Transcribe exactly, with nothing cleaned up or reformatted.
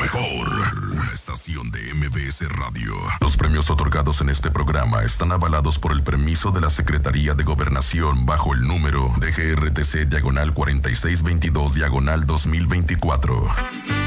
mejor, una estación de M B S Radio. Los premios otorgados en este programa están avalados por el permiso de la Secretaría de Gobernación bajo el número D G R T C diagonal cuarenta y seis veintidós diagonal dos mil veinticuatro.